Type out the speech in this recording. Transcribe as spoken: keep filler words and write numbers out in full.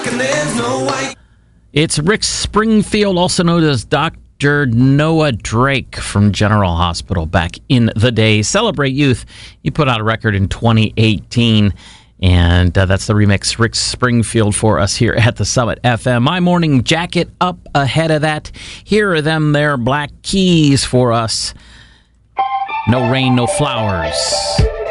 black and there's no white. It's Rick Springfield, also known as Doctor Noah Drake from General Hospital back in the day. Celebrate Youth. He put out a record in twenty eighteen, and uh, that's the remix, Rick Springfield, for us here at the Summit F M. My Morning Jacket up ahead of that. Here are them there Black Keys for us. No Rain, No Flowers.